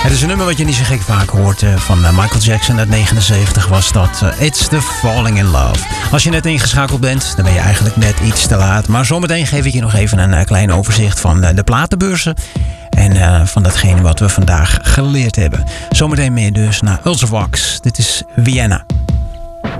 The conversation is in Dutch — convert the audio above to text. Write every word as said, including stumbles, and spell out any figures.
Het is een nummer wat je niet zo gek vaak hoort uh, van uh, Michael Jackson uit negenenzeventig was dat. Uh, It's the Falling in Love. Als je net ingeschakeld bent, dan ben je eigenlijk net iets te laat. Maar zometeen geef ik je nog even een uh, klein overzicht van uh, de platenbeurzen. En uh, van datgene wat we vandaag geleerd hebben. Zometeen meer dus naar Ultravox. Dit is Vienna.